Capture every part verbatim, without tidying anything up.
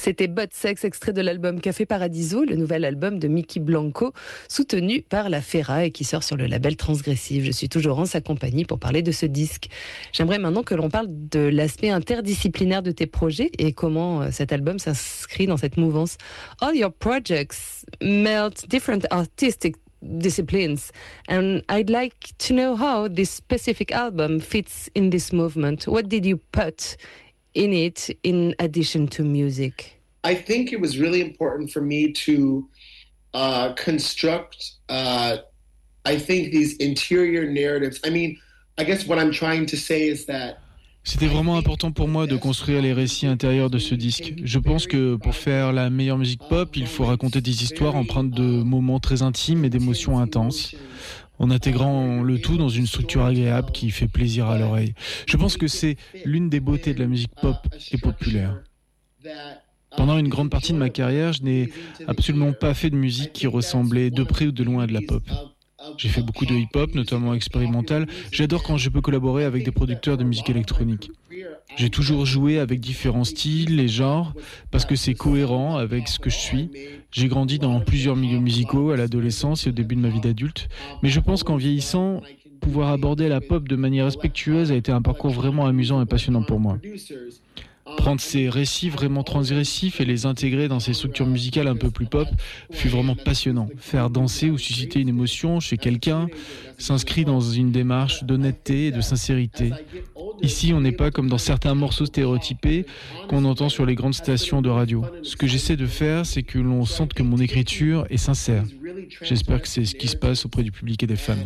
C'était Butt Sex, extrait de l'album Café Paradiso, le nouvel album de Mickey Blanco, soutenu par la Fera et qui sort sur le label Transgressive. Je suis toujours en sa compagnie pour parler de ce disque. J'aimerais maintenant que l'on parle de l'aspect interdisciplinaire de tes projets et comment cet album s'inscrit dans cette mouvance. All your projects melt different artistic disciplines, and I'd like to know how this specific album fits in this movement. What did you put in it in addition to music? I think it was really important for me to uh, construct, uh, I think, these interior narratives. I mean, I guess what I'm trying to say is that C'était vraiment important pour moi de construire les récits intérieurs de ce disque. Je pense que pour faire la meilleure musique pop, il faut raconter des histoires empreintes de moments très intimes et d'émotions intenses, en intégrant le tout dans une structure agréable qui fait plaisir à l'oreille. Je pense que c'est l'une des beautés de la musique pop et populaire. Pendant une grande partie de ma carrière, je n'ai absolument pas fait de musique qui ressemblait de près ou de loin à de la pop. J'ai fait beaucoup de hip-hop, notamment expérimental. J'adore quand je peux collaborer avec des producteurs de musique électronique. J'ai toujours joué avec différents styles et genres parce que c'est cohérent avec ce que je suis. J'ai grandi dans plusieurs milieux musicaux à l'adolescence et au début de ma vie d'adulte. Mais je pense qu'en vieillissant, pouvoir aborder la pop de manière respectueuse a été un parcours vraiment amusant et passionnant pour moi. Prendre ces récits vraiment transgressifs et les intégrer dans ces structures musicales un peu plus pop fut vraiment passionnant. Faire danser ou susciter une émotion chez quelqu'un s'inscrit dans une démarche d'honnêteté et de sincérité. Ici, on n'est pas comme dans certains morceaux stéréotypés qu'on entend sur les grandes stations de radio. Ce que j'essaie de faire, c'est que l'on sente que mon écriture est sincère. J'espère que c'est ce qui se passe auprès du public et des fans.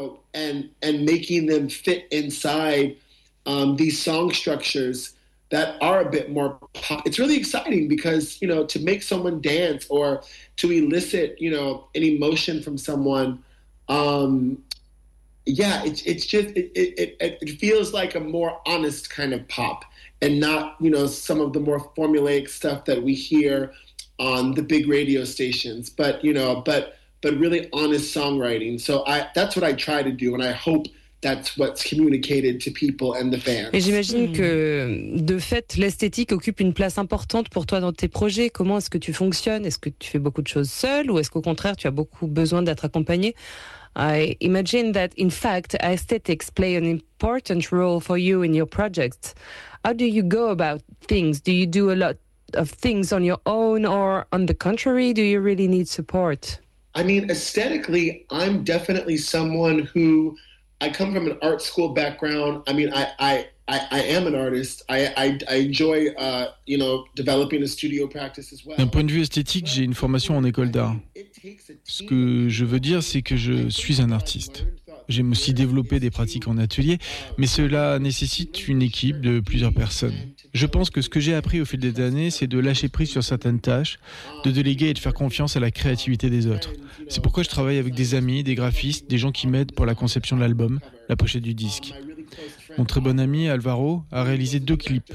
That are a bit more pop. It's really exciting because, you know, to make someone dance or to elicit, you know, an emotion from someone, um, yeah, it's it's just, it, it, it feels like a more honest kind of pop and not, you know, some of the more formulaic stuff that we hear on the big radio stations, but, you know, but, but really honest songwriting. So I, that's what I try to do, and I hope that's what's communicated to people and the fans. Et j'imagine que, de fait, l'esthétique occupe une place importante pour toi dans tes projets. Comment est-ce que tu fonctionnes? Est-ce que tu fais beaucoup de choses seul ou est-ce qu'au contraire, tu as beaucoup besoin d'être accompagné? I imagine that, in fact, aesthetics play an important role for you in your projects. How do you go about things? Do you do a lot of things on your own, or on the contrary, do you really need support? I mean, aesthetically, I'm definitely someone who I come from an art school background. I mean, I I, I, I am an artist. I, I, I enjoy, uh, you know, developing a studio practice as well. D'un point de vue esthétique, j'ai une formation en école d'art. Ce que je veux dire, c'est que je suis un artiste. J'aime aussi développer des pratiques en atelier, mais cela nécessite une équipe de plusieurs personnes. Je pense que ce que j'ai appris au fil des années, c'est de lâcher prise sur certaines tâches, de déléguer et de faire confiance à la créativité des autres. C'est pourquoi je travaille avec des amis, des graphistes, des gens qui m'aident pour la conception de l'album, la pochette du disque. Mon très bon ami Alvaro a réalisé deux clips.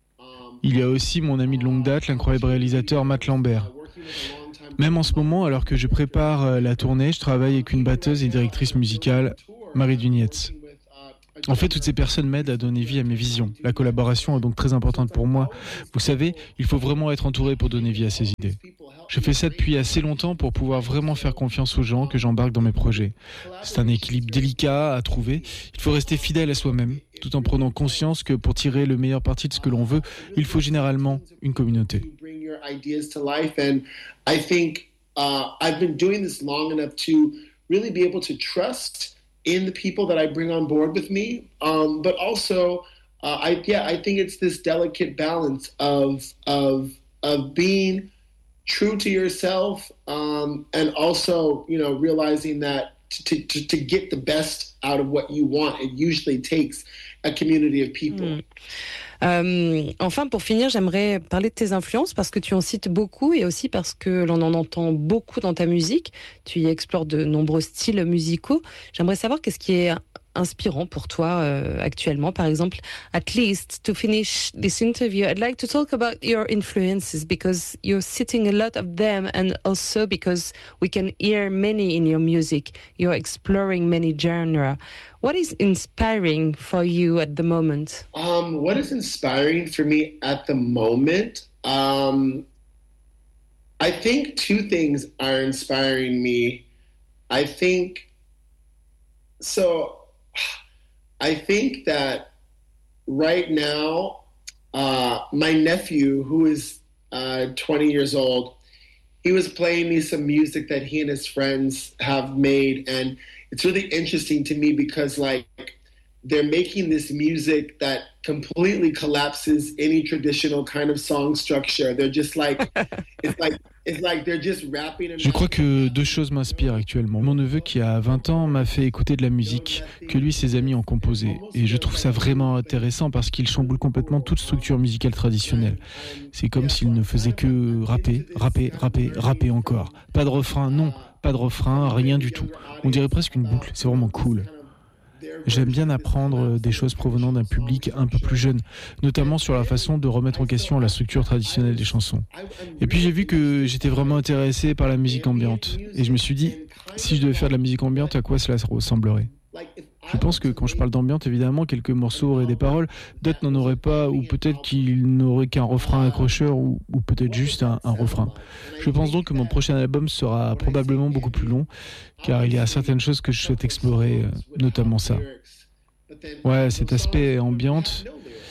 Il y a aussi mon ami de longue date, l'incroyable réalisateur Matt Lambert. Même en ce moment, alors que je prépare la tournée, je travaille avec une batteuse et directrice musicale, Marie Dunietz. En fait, toutes ces personnes m'aident à donner vie à mes visions. La collaboration est donc très importante pour moi. Vous savez, il faut vraiment être entouré pour donner vie à ses idées. Je fais ça depuis assez longtemps pour pouvoir vraiment faire confiance aux gens que j'embarque dans mes projets. C'est un équilibre délicat à trouver. Il faut rester fidèle à soi-même, tout en prenant conscience que pour tirer le meilleur parti de ce que l'on veut, il faut généralement une communauté. I think uh, I've been doing this long enough to really be able to trust in the people that I bring on board with me, um, but also, uh, I yeah, I think it's this delicate balance of of of being true to yourself, um, and also, you know, realizing that to, to to get the best out of what you want, it usually takes a community of people. Mm. Euh, enfin, pour finir, j'aimerais parler de tes influences parce que tu en cites beaucoup et aussi parce que l'on en entend beaucoup dans ta musique. Tu y explores de nombreux styles musicaux. J'aimerais savoir qu'est-ce qui est inspirant pour toi euh, actuellement, par exemple. At least to finish this interview, I'd like to talk about your influences because you're citing a lot of them, and also because we can hear many in your music. You're exploring many genres. What is inspiring for you at the moment? Um, what is inspiring for me at the moment? Um, I think two things are inspiring me. I think, so I think that right now, uh, my nephew, who is uh, twenty years old, he was playing me some music that he and his friends have made. And it's really interesting to me because, like, they're making this music that completely collapses any traditional kind of song structure. They're just like, it's like, it's like they're just rapping. Je crois que deux choses m'inspirent actuellement. Mon neveu qui a vingt ans m'a fait écouter de la musique que lui et ses amis ont composée. Et je trouve ça vraiment intéressant parce qu'il chamboule complètement toute structure musicale traditionnelle. C'est comme s'il ne faisait que rapper, rapper, rapper, rapper encore. Pas de refrain, non, pas de refrain, rien du tout. On dirait presque une boucle, c'est vraiment cool. J'aime bien apprendre des choses provenant d'un public un peu plus jeune, notamment sur la façon de remettre en question la structure traditionnelle des chansons. Et puis j'ai vu que j'étais vraiment intéressé par la musique ambiante. Et je me suis dit, si je devais faire de la musique ambiante, à quoi cela ressemblerait ? Je pense que quand je parle d'ambiance, évidemment, quelques morceaux auraient des paroles, d'autres n'en auraient pas, ou peut-être qu'ils n'auraient qu'un refrain accrocheur, ou, ou peut-être juste un, un refrain. Je pense donc que mon prochain album sera probablement beaucoup plus long, car il y a certaines choses que je souhaite explorer, notamment ça. Ouais, cet aspect ambiante,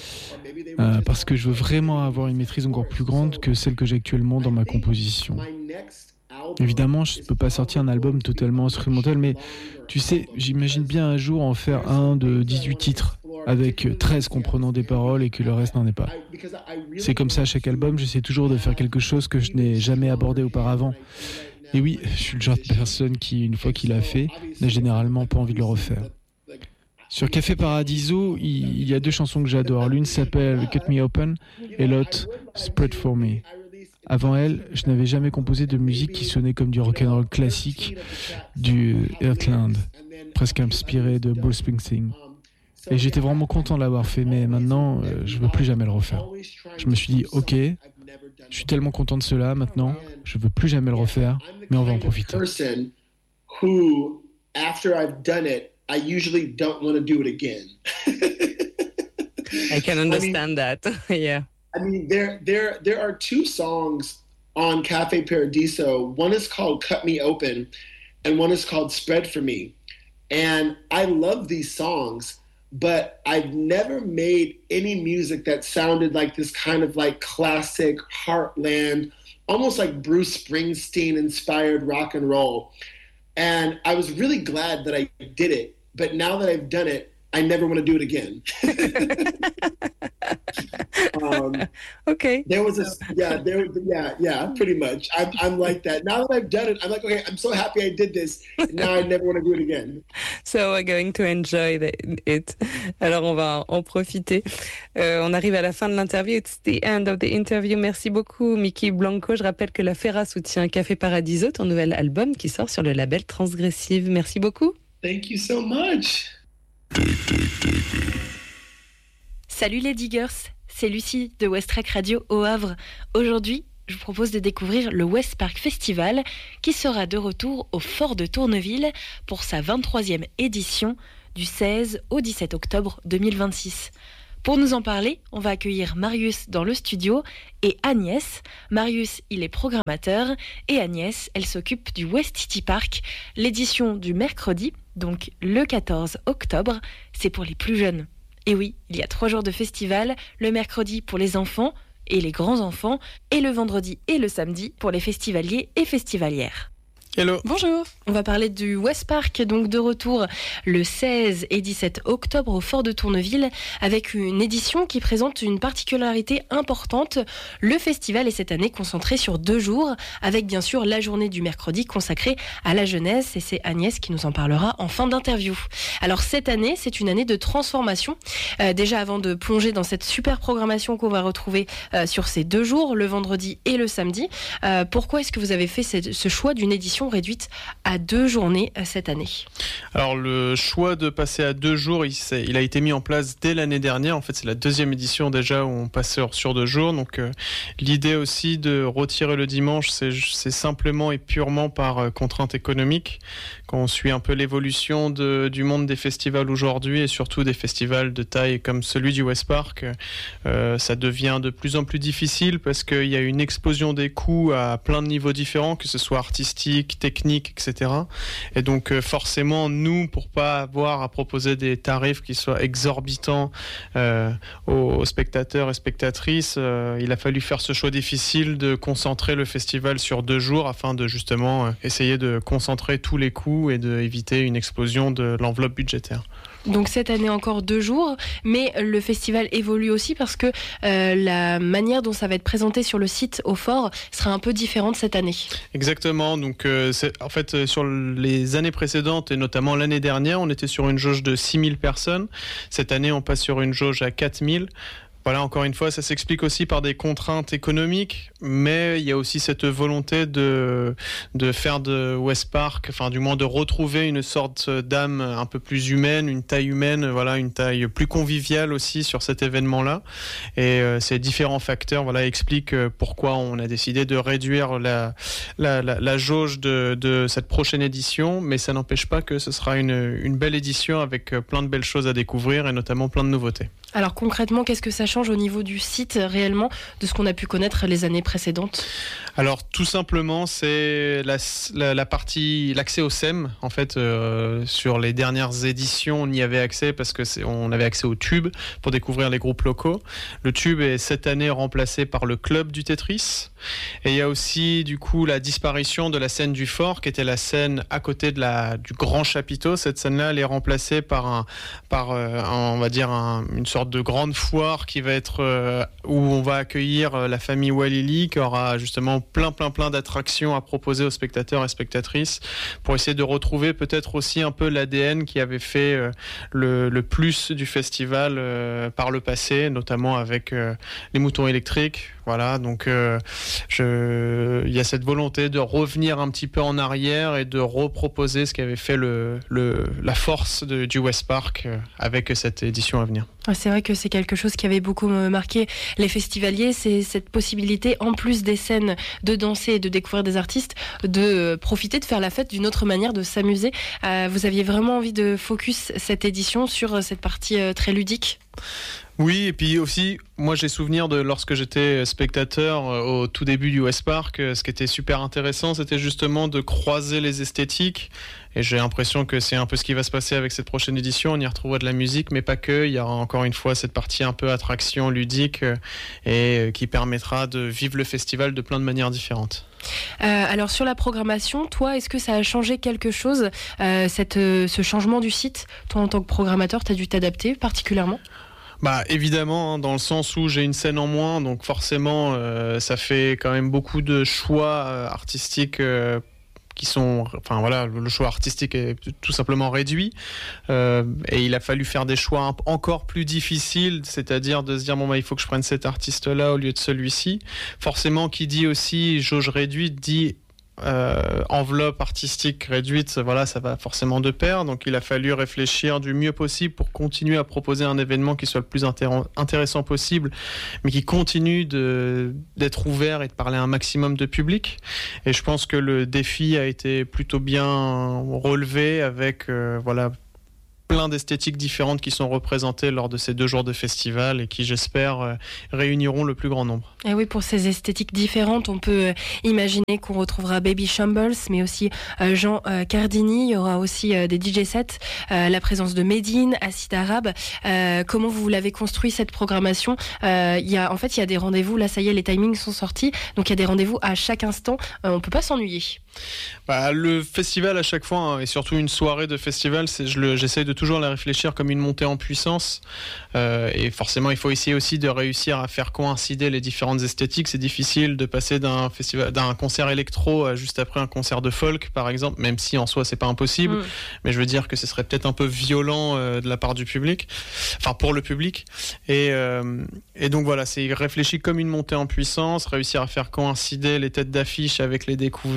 euh, parce que je veux vraiment avoir une maîtrise encore plus grande que celle que j'ai actuellement dans ma composition. Évidemment, je ne peux pas sortir un album totalement instrumental, mais tu sais, j'imagine bien un jour en faire un de dix-huit titres, avec treize comprenant des paroles et que le reste n'en est pas. C'est comme ça à chaque album, j'essaie toujours de faire quelque chose que je n'ai jamais abordé auparavant. Et oui, je suis le genre de personne qui, une fois qu'il l'a fait, n'a généralement pas envie de le refaire. Sur Café Paradiso, il y a deux chansons que j'adore. L'une s'appelle Cut Me Open et l'autre Spread For Me. Avant elle, je n'avais jamais composé de musique qui sonnait comme du rock'n'roll classique, du Heartland, presque inspiré de Bruce Springsteen. Et j'étais vraiment content de l'avoir fait, mais maintenant, euh, je ne veux plus jamais le refaire. Je me suis dit, ok, je suis tellement content de cela maintenant, je ne veux plus jamais le refaire, mais on va en profiter. Who, after I've done it, I usually don't want to do it again. I can understand I mean, that, yeah. I mean, there, there, there are two songs on Cafe Paradiso. One is called Cut Me Open, and one is called Spread For Me. And I love these songs, but I've never made any music that sounded like this kind of like classic heartland, almost like Bruce Springsteen-inspired rock and roll. And I was really glad that I did it, but now that I've done it, I never want to do it again. um, okay. There was a yeah, there yeah, yeah, pretty much. I'm I'm like that. Now that I've done it, I'm like, okay, I'm so happy I did this. Now I never want to do it again. So we're going to enjoy the, it. Alors on va en profiter. Euh, on arrive à la fin de l'interview. It's the end of the interview. Merci beaucoup, Mickey Blanco. Je rappelle que la Fera soutient Café Paradiso, ton nouvel album qui sort sur le label Transgressive. Merci beaucoup. Thank you so much. Salut les diggers, c'est Lucie de West Track Radio au Havre. Aujourd'hui, je vous propose de découvrir le West Park Festival qui sera de retour au Fort de Tourneville pour sa vingt-troisième édition du seize au dix-sept octobre deux mille vingt-six. Pour nous en parler, on va accueillir Marius dans le studio et Agnès. Marius, il est programmateur et Agnès, elle s'occupe du West City Park. L'édition du mercredi, donc le quatorze octobre, c'est pour les plus jeunes. Et oui, il y a trois jours de festival, le mercredi pour les enfants et les grands-enfants, et le vendredi et le samedi pour les festivaliers et festivalières. Hello. Bonjour, on va parler du West Park, donc de retour le seize et dix-sept octobre au Fort de Tourneville, avec une édition qui présente une particularité importante. Le festival est cette année concentré sur deux jours, avec bien sûr la journée du mercredi consacrée à la jeunesse, et c'est Agnès qui nous en parlera en fin d'interview. Alors cette année, c'est une année de transformation. Euh, déjà avant de plonger dans cette super programmation qu'on va retrouver euh, sur ces deux jours, le vendredi et le samedi, euh, pourquoi est-ce que vous avez fait ce, ce choix d'une édition édition réduite à deux journées cette année. Alors le choix de passer à deux jours, il, il a été mis en place dès l'année dernière. En fait, c'est la deuxième édition déjà où on passe sur deux jours. Donc euh, l'idée aussi de retirer le dimanche, c'est, c'est simplement et purement par euh, contrainte économique. Quand on suit un peu l'évolution de, du monde des festivals aujourd'hui et surtout des festivals de taille comme celui du West Park, euh, ça devient de plus en plus difficile parce qu'il y a une explosion des coûts à plein de niveaux différents, que ce soit artistique, technique, et cetera. Et donc euh, forcément, nous, pour pas avoir à proposer des tarifs qui soient exorbitants euh, aux, aux spectateurs et spectatrices, euh, il a fallu faire ce choix difficile de concentrer le festival sur deux jours afin de justement euh, essayer de concentrer tous les coûts et d'éviter une explosion de l'enveloppe budgétaire. Donc cette année encore deux jours, mais le festival évolue aussi parce que euh, la manière dont ça va être présenté sur le site au fort sera un peu différente cette année. Exactement, donc euh, c'est, en fait sur les années précédentes et notamment l'année dernière, on était sur une jauge de six mille personnes. Cette année, on passe sur une jauge à quatre mille. Voilà, encore une fois, ça s'explique aussi par des contraintes économiques, mais il y a aussi cette volonté de, de faire de West Park, enfin du moins de retrouver une sorte d'âme un peu plus humaine, une taille humaine, voilà, une taille plus conviviale aussi sur cet événement-là. Et euh, ces différents facteurs, voilà, expliquent pourquoi on a décidé de réduire la, la, la, la jauge de, de cette prochaine édition, mais ça n'empêche pas que ce sera une, une belle édition avec plein de belles choses à découvrir et notamment plein de nouveautés. Alors concrètement, qu'est-ce que ça change au niveau du site réellement de ce qu'on a pu connaître les années précédentes ? Alors tout simplement, c'est la, la, la partie, l'accès au S E M. En fait, euh, sur les dernières éditions, on y avait accès parce que c'est, on avait accès au Tube pour découvrir les groupes locaux. Le Tube est cette année remplacé par le Club du Tetris. Et il y a aussi du coup la disparition de la scène du Fort, qui était la scène à côté de la, du grand chapiteau. Cette scène-là, elle est remplacée par, un, par euh, un, on va dire un, une sorte de grande foire qui va être euh, où on va accueillir la famille Walili, qui aura justement plein plein plein d'attractions à proposer aux spectateurs et spectatrices pour essayer de retrouver peut-être aussi un peu l'A D N qui avait fait euh, le, le plus du festival euh, par le passé, notamment avec euh, les moutons électriques. Voilà, donc euh, je... il y a cette volonté de revenir un petit peu en arrière et de reproposer ce qui avait fait le, le, la force de, du West Park euh, avec cette édition à venir. C'est vrai que c'est quelque chose qui avait beaucoup marqué les festivaliers, c'est cette possibilité, en plus des scènes, de danser et de découvrir des artistes, de profiter de faire la fête d'une autre manière, de s'amuser. Euh, vous aviez vraiment envie de focus cette édition sur cette partie euh, très ludique ? Oui, et puis aussi, moi j'ai souvenir de lorsque j'étais spectateur au tout début du West Park, ce qui était super intéressant, c'était justement de croiser les esthétiques. Et j'ai l'impression que c'est un peu ce qui va se passer avec cette prochaine édition. On y retrouvera de la musique, mais pas que. Il y aura encore une fois cette partie un peu attraction ludique et qui permettra de vivre le festival de plein de manières différentes. Euh, alors sur la programmation, toi, est-ce que ça a changé quelque chose, euh, cette, euh, ce changement du site ? Toi, en tant que programmateur, tu as dû t'adapter particulièrement ? Bah évidemment, hein, dans le sens où j'ai une scène en moins, donc forcément euh, ça fait quand même beaucoup de choix euh, artistiques euh, qui sont, enfin voilà, le choix artistique est tout simplement réduit euh, et il a fallu faire des choix encore plus difficiles, c'est-à-dire de se dire bon bah il faut que je prenne cet artiste-là au lieu de celui-ci. Forcément, qui dit aussi jauge réduite dit Euh, enveloppe artistique réduite, voilà, ça va forcément de pair. Donc il a fallu réfléchir du mieux possible pour continuer à proposer un événement qui soit le plus intér- intéressant possible, mais qui continue de, d'être ouvert et de parler à un maximum de public. Et je pense que le défi a été plutôt bien relevé avec euh, voilà, plein d'esthétiques différentes qui sont représentées lors de ces deux jours de festival et qui, j'espère, euh, réuniront le plus grand nombre. Et oui, pour ces esthétiques différentes, on peut imaginer qu'on retrouvera Baby Shambles, mais aussi euh, Jean euh, Cardini. Il y aura aussi euh, des D J sets, euh, la présence de Medine, Acid Arabe. Euh, comment vous l'avez construit cette programmation ? euh, il y a, En fait, il y a des rendez-vous. Là, ça y est, les timings sont sortis. Donc, il y a des rendez-vous à chaque instant. Euh, on ne peut pas s'ennuyer. Bah, le festival, à chaque fois, hein, et surtout une soirée de festival, c'est, je le, j'essaye de toujours la réfléchir comme une montée en puissance. Euh, et forcément, il faut essayer aussi de réussir à faire coïncider les différentes esthétiques. C'est difficile de passer d'un festival, d'un concert électro à juste après un concert de folk, par exemple, même si en soi, c'est pas impossible. Mmh. Mais je veux dire que ce serait peut-être un peu violent euh, de la part du public, enfin pour le public. Et, euh, et donc voilà, c'est réfléchi comme une montée en puissance, réussir à faire coïncider les têtes d'affiche avec les découvertes et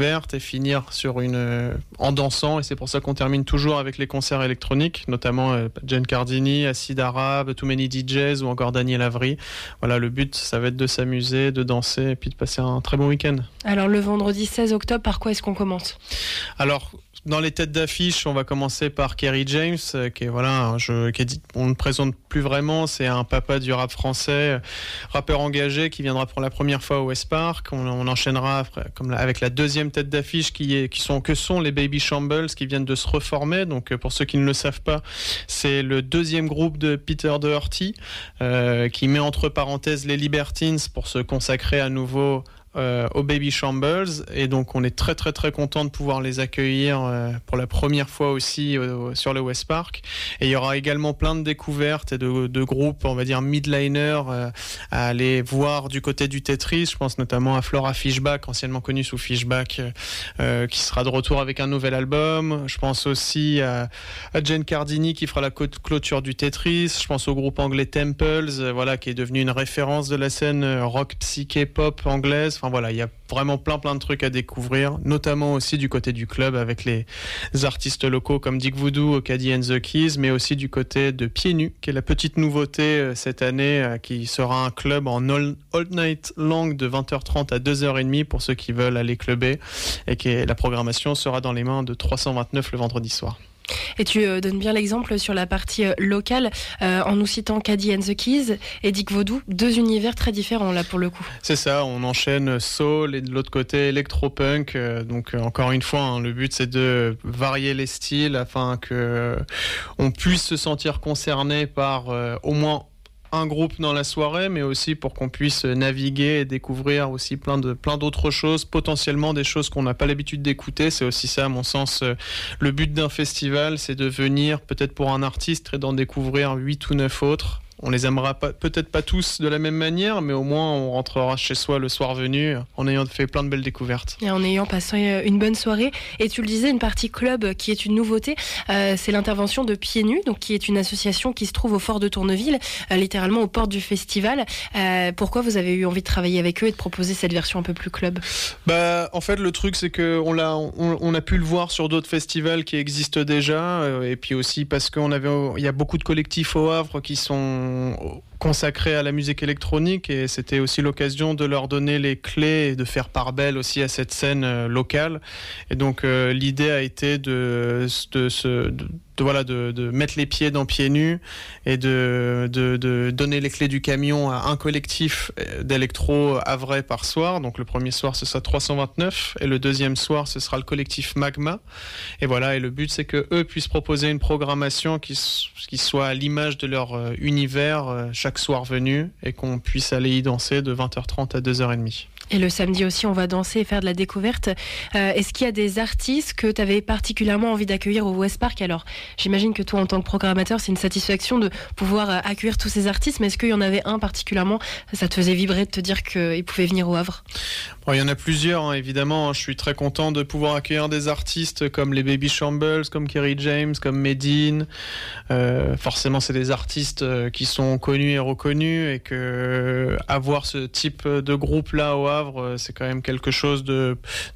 finir sur une, euh, en dansant, et c'est pour ça qu'on termine toujours avec les concerts électroniques, notamment euh, Jen Cardini, Acid Arabe, Too Many D Js ou encore Daniel Avery. Voilà, le but, ça va être de s'amuser, de danser et puis de passer un très bon week-end. Alors le vendredi seize octobre, par quoi est-ce qu'on commence ? Alors, dans les têtes d'affiche, on va commencer par Kerry James, euh, qui est voilà, un jeu, qui est dit, on ne présente plus vraiment. C'est un papa du rap français, euh, rappeur engagé, qui viendra pour la première fois au West Park. On, on enchaînera après, comme la, avec la deuxième tête d'affiche, qui est, qui sont que sont les Baby Shambles, qui viennent de se reformer. Donc, euh, pour ceux qui ne le savent pas, c'est le deuxième groupe de Peter Doherty, euh, qui met entre parenthèses les Libertines pour se consacrer à nouveau Euh, aux Baby Shambles, et donc on est très très très content de pouvoir les accueillir euh, pour la première fois aussi euh, sur le West Park. Et il y aura également plein de découvertes et de, de groupes, on va dire midliners, euh, à aller voir du côté du Tetris. Je pense notamment à Flora Fishback, anciennement connue sous Fishback, euh, qui sera de retour avec un nouvel album. Je pense aussi à, à Jen Cardini qui fera la clôture du Tetris. Je pense au groupe anglais Temples, euh, voilà, qui est devenu une référence de la scène rock psyché pop anglaise. Enfin voilà, il y a vraiment plein plein de trucs à découvrir, notamment aussi du côté du club avec les artistes locaux comme Dick Voodoo, Ocadi and the Keys, mais aussi du côté de Pieds Nus, qui est la petite nouveauté cette année, qui sera un club en all, all night long de vingt heures trente à deux heures trente pour ceux qui veulent aller clubber, et que la programmation sera dans les mains de trois cent vingt-neuf le vendredi soir. Et tu euh, donnes bien l'exemple sur la partie euh, locale, euh, en nous citant Caddy and the Keys et Dick Voodoo, deux univers très différents là pour le coup. C'est ça, on enchaîne soul et de l'autre côté électropunk. Euh, donc euh, encore une fois, hein, le but c'est de varier les styles afin que euh, on puisse se sentir concerné par euh, au moins un groupe dans la soirée, mais aussi pour qu'on puisse naviguer et découvrir aussi plein de plein d'autres choses, potentiellement des choses qu'on n'a pas l'habitude d'écouter. C'est aussi ça, à mon sens, le but d'un festival, c'est de venir peut-être pour un artiste et d'en découvrir huit ou neuf autres. On les aimera pas, peut-être pas tous de la même manière, mais au moins on rentrera chez soi le soir venu en ayant fait plein de belles découvertes. Et en ayant passé une bonne soirée. Et tu le disais, une partie club qui est une nouveauté, euh, c'est l'intervention de Pieds Nus, donc qui est une association qui se trouve au Fort de Tourneville, euh, littéralement aux portes du festival. Euh, pourquoi vous avez eu envie de travailler avec eux et de proposer cette version un peu plus club ? Bah, en fait, le truc c'est que on l'a, on, on a pu le voir sur d'autres festivals qui existent déjà, euh, et puis aussi parce qu'on avait, il y a beaucoup de collectifs au Havre qui sont consacrés à la musique électronique, et c'était aussi l'occasion de leur donner les clés et de faire part belle aussi à cette scène euh, locale. Et donc euh, l'idée a été de, de, de, de De, voilà, de, de mettre les pieds dans Pieds Nus et de, de, de donner les clés du camion à un collectif d'électro havrais par soir. Donc le premier soir ce sera trois cent vingt-neuf et le deuxième soir ce sera le collectif Magma. Et voilà, et le but c'est que eux puissent proposer une programmation qui, qui soit à l'image de leur univers chaque soir venu, et qu'on puisse aller y danser de vingt heures trente à deux heures trente. Et le samedi aussi, on va danser et faire de la découverte. Euh, est-ce qu'il y a des artistes que tu avais particulièrement envie d'accueillir au West Park ? Alors, j'imagine que toi, en tant que programmateur, c'est une satisfaction de pouvoir accueillir tous ces artistes, mais est-ce qu'il y en avait un particulièrement, ça te faisait vibrer de te dire qu'ils pouvaient venir au Havre ? Bon, il y en a plusieurs, hein, évidemment. Je suis très content de pouvoir accueillir des artistes comme les Baby Shambles, comme Kerry James, comme Medine. Euh, forcément, c'est des artistes qui sont connus et reconnus, et que avoir ce type de groupe-là au Havre, c'est quand même quelque chose de,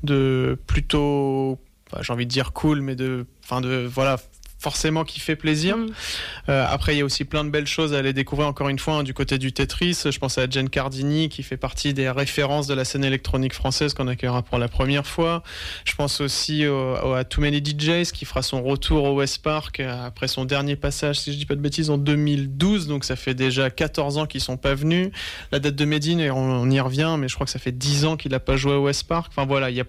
de plutôt, enfin, j'ai envie de dire cool, mais de, enfin de, voilà, forcément qui fait plaisir. Mmh. Euh, après, il y a aussi plein de belles choses à aller découvrir, encore une fois, hein, du côté du Tetris. Je pense à Jen Cardini, qui fait partie des références de la scène électronique française, qu'on accueillera pour la première fois. Je pense aussi au, au, à Too Many D Js, qui fera son retour au West Park après son dernier passage, si je dis pas de bêtises, en deux mille douze. Donc ça fait déjà quatorze ans qu'ils sont pas venus. La date de Medine, on, on y revient, mais je crois que ça fait dix ans qu'il a pas joué au West Park. Enfin voilà, il y a